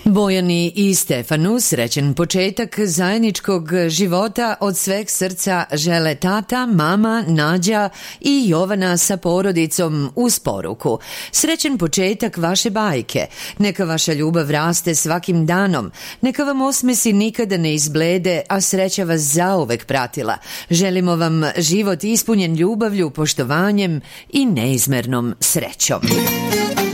Bojani i Stefanu srećan početak zajedničkog života od sveg srca žele tata, mama, Nađa i Jovana sa porodicom uz poruku. Srećan početak vaše bajke. Neka vaša ljubav raste svakim danom. Neka vam osmesi nikada ne izblede, a sreća vas zauvek pratila. Želimo vam život ispunjen ljubavlju, poštovanjem i neizmernom srećom.